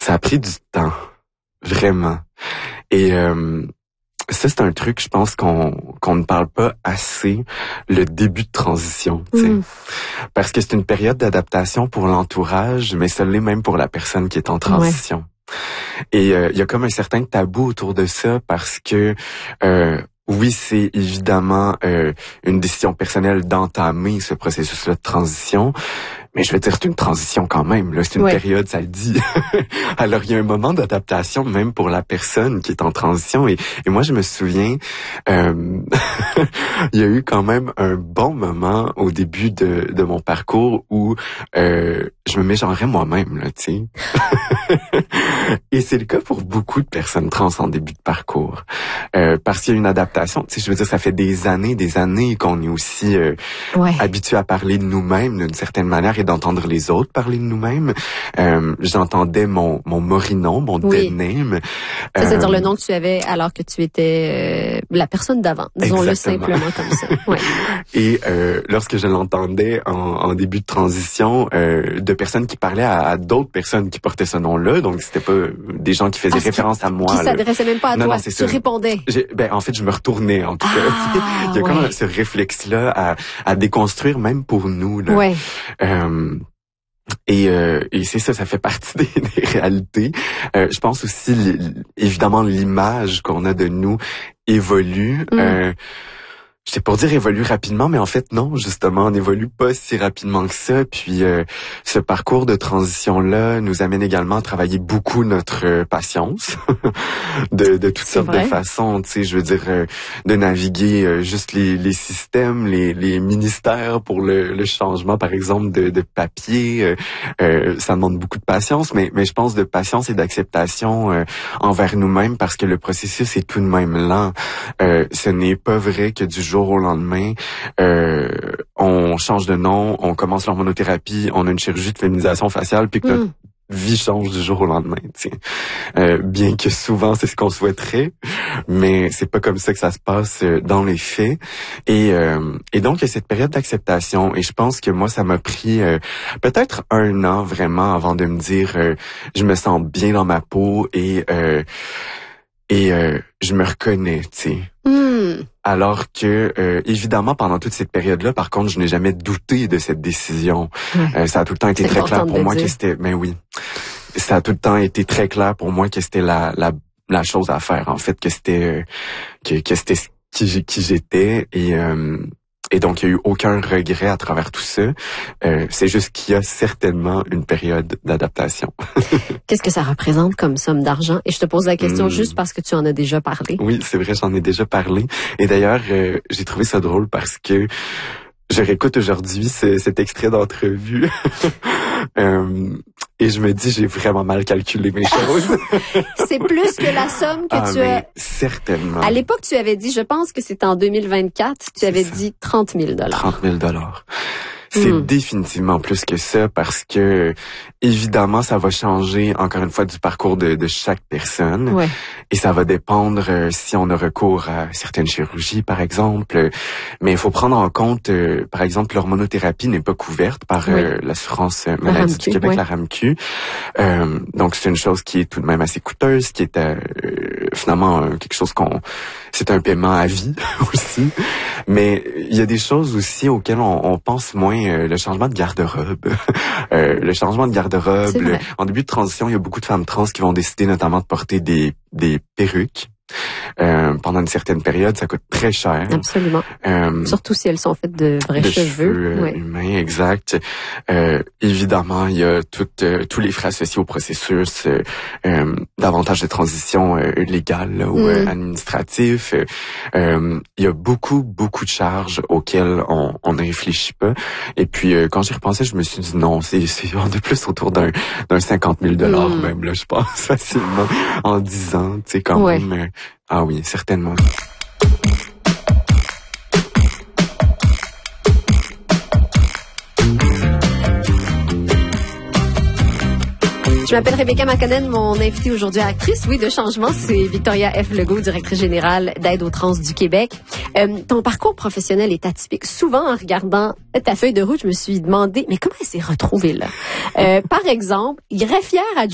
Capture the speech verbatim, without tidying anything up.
Ça a pris du temps, vraiment. Et euh, ça, c'est un truc, je pense, qu'on qu'on ne parle pas assez, le début de transition, tu sais. Mm. Parce que c'est une période d'adaptation pour l'entourage, mais ça l'est même pour la personne qui est en transition. Ouais. Et il euh, y a comme un certain tabou autour de ça parce que... Euh, Oui, c'est évidemment euh, une décision personnelle d'entamer ce processus-là de transition, mais je veux dire, c'est une transition quand même. Là, c'est une ouais. période, ça le dit. Alors, il y a un moment d'adaptation même pour la personne qui est en transition. Et, et moi, je me souviens, euh, il y a eu quand même un bon moment au début de, de mon parcours où euh, je me mégenrais moi-même, là, tu sais. Et c'est le cas pour beaucoup de personnes trans en début de parcours, euh, parce qu'il y a une adaptation. Tu sais, je veux dire, ça fait des années, des années qu'on est aussi euh, ouais. habitué à parler de nous-mêmes d'une certaine manière et d'entendre les autres parler de nous-mêmes. Euh, j'entendais mon mon Morinon, mon oui. dead name. Ça, c'est-à-dire euh, le nom que tu avais alors que tu étais euh, la personne d'avant. Disons-le simplement comme ça. Ouais. Et euh, lorsque je l'entendais en, en début de transition, euh, de personnes qui parlaient à, à d'autres personnes qui portaient ce nom-là, donc c'était pas des gens qui faisaient ah, référence qui, à moi. Qui s'adressaient même pas à non, toi, non, tu répondais. Ben, en fait, je me retournais, en tout ah, cas. Il y a ouais. comme ce réflexe-là à, à déconstruire, même pour nous. Là. Ouais. Euh, Et, euh, et c'est ça, ça fait partie des, des réalités. Euh, je pense aussi, évidemment, l'image qu'on a de nous évolue. Mm. Euh, Je sais pour dire évolue rapidement, mais en fait non, justement, on n'évolue pas si rapidement que ça. Puis euh, ce parcours de transition-là nous amène également à travailler beaucoup notre euh, patience, de, de toutes sortes vrai. de façons. Tu sais, je veux dire, euh, de naviguer euh, juste les, les systèmes, les, les ministères pour le, le changement, par exemple, de, de papier. Euh, euh, ça demande beaucoup de patience, mais, mais je pense de patience et d'acceptation euh, envers nous-mêmes parce que le processus est tout de même lent. Euh, ce n'est pas vrai que du jour au lendemain, euh, on change de nom, on commence l'hormonothérapie, on a une chirurgie de féminisation faciale, puis que notre mm. vie change du jour au lendemain. Euh, bien que souvent c'est ce qu'on souhaiterait, mais c'est pas comme ça que ça se passe dans les faits. Et, euh, et donc il y a cette période d'acceptation. Et je pense que moi ça m'a pris euh, peut-être un an vraiment avant de me dire euh, je me sens bien dans ma peau et euh, et euh, je me reconnais, tu sais. Mm. Alors que, euh, évidemment, pendant toute cette période-là, par contre, je n'ai jamais douté de cette décision. Mm. Euh, ça a tout le temps été très clair pour moi que c'était... Mais oui, ça a tout le temps été très clair pour moi que c'était la la, la chose à faire, en fait, que c'était euh, que, que c'était qui, qui j'étais et... Euh, Et donc, il n'y a eu aucun regret à travers tout ça. Euh, c'est juste qu'il y a certainement une période d'adaptation. Qu'est-ce que ça représente comme somme d'argent? Et je te pose la question mmh. juste parce que tu en as déjà parlé. Oui, c'est vrai, j'en ai déjà parlé. Et d'ailleurs, euh, j'ai trouvé ça drôle parce que je réécoute aujourd'hui ce, cet extrait d'entrevue. euh, et je me dis, j'ai vraiment mal calculé mes choses. C'est plus que la somme que ah, tu mais as... certainement. À l'époque, tu avais dit, je pense que c'était en deux mille vingt-quatre, tu c'est avais ça. dit trente mille dollars. trente mille dollars. C'est mmh. définitivement plus que ça parce que, évidemment, ça va changer, encore une fois, du parcours de, de chaque personne. Ouais. Et ça va dépendre euh, si on a recours à certaines chirurgies, par exemple. Mais il faut prendre en compte, euh, par exemple, l'hormonothérapie n'est pas couverte par oui. euh, l'assurance maladie du Québec, ouais. la RAMQ. Euh, donc, c'est une chose qui est tout de même assez coûteuse, qui est euh, finalement euh, quelque chose qu'on... C'est un paiement à vie aussi. Mais il y a des choses aussi auxquelles on, on pense moins. Euh, le changement de garde-robe. euh, le changement de garde-robe. Le, en début de transition, il y a beaucoup de femmes trans qui vont décider notamment de porter des, des perruques. Euh, pendant une certaine période, ça coûte très cher. Absolument. Euh, Surtout si elles sont faites de vrais de cheveux. cheveux ouais. humains, exact. Euh, évidemment, il y a tout, euh, tous les frais associés au processus, euh, euh, davantage de transition euh, légale là, ou mm. euh, administratif. Euh, il y a beaucoup, beaucoup de charges auxquelles on, on ne réfléchit pas. Et puis, euh, quand j'y repensais, je me suis dit non, c'est, c'est de plus autour d'un, d'un cinquante mille dollars mm. même, là, je pense, facilement, en dix ans, tu sais, quand ouais. même. Euh, ah oui, certainement. Je m'appelle Rebecca Makanen, mon invitée aujourd'hui actrice, oui, de changement, c'est Victoria F. Legault, directrice générale d'Aide aux trans du Québec. Euh, ton parcours professionnel est atypique. Souvent, en regardant ta feuille de route, je me suis demandé, mais comment elle s'est retrouvée là? Euh, par exemple, greffière adjointe